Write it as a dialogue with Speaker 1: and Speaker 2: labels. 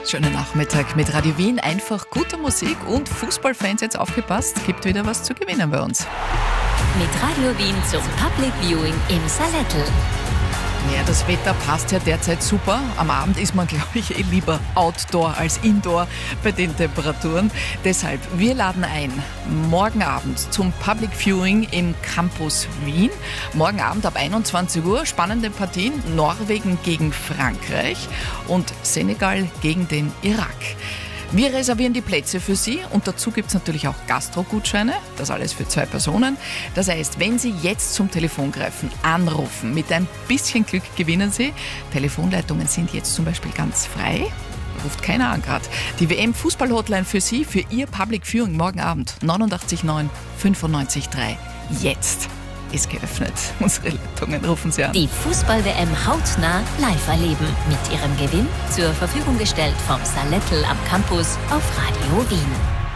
Speaker 1: Schönen Nachmittag mit Radio Wien. Einfach gute Musik und Fußballfans, jetzt aufgepasst, gibt wieder was zu gewinnen bei uns.
Speaker 2: Mit Radio Wien zum Public Viewing im Salettl.
Speaker 1: Ja, das Wetter passt ja derzeit super. Am Abend ist man, glaube ich, lieber Outdoor als Indoor bei den Temperaturen. Deshalb, wir laden ein, morgen Abend zum Public Viewing im Campus Wien. Morgen Abend ab 21 Uhr, spannende Partien, Norwegen gegen Frankreich und Senegal gegen den Irak. Wir reservieren die Plätze für Sie und dazu gibt es natürlich auch Gastro-Gutscheine, das alles für 2 Personen. Das heißt, wenn Sie jetzt zum Telefon greifen, anrufen, mit ein bisschen Glück gewinnen Sie. Telefonleitungen sind jetzt zum Beispiel ganz frei, ruft keiner an gerade. Die WM-Fußball-Hotline für Sie, für Ihr Public Viewing morgen Abend 89 9 95 3. Jetzt ist geöffnet. Unsere Leitungen, rufen Sie an.
Speaker 2: Die Fußball-WM hautnah live erleben. Mit Ihrem Gewinn zur Verfügung gestellt vom Salettl am Campus auf Radio Wien.